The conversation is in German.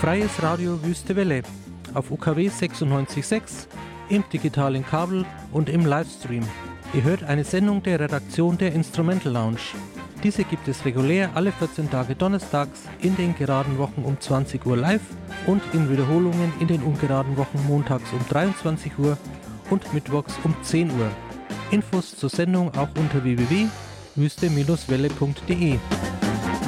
Freies Radio Wüste Welle auf UKW 96.6, im digitalen Kabel und im Livestream. Ihr hört eine Sendung der Redaktion der Instrumental Lounge. Diese gibt es regulär alle 14 Tage donnerstags in den geraden Wochen um 20 Uhr live und in Wiederholungen in den ungeraden Wochen montags um 23 Uhr und mittwochs um 10 Uhr. Infos zur Sendung auch unter www.wüste-welle.de.